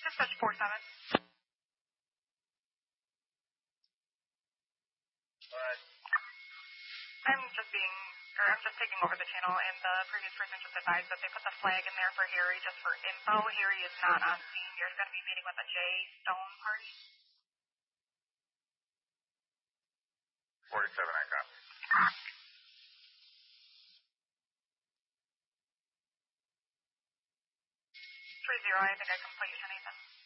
Dispatch 47. I'm just taking over the channel, and the previous person just advised that they put the flag in there for Harry just for info. Harry is not on scene. You're going to be meeting with a J Stone party. 47, I copy. 30, I think I can place your name in.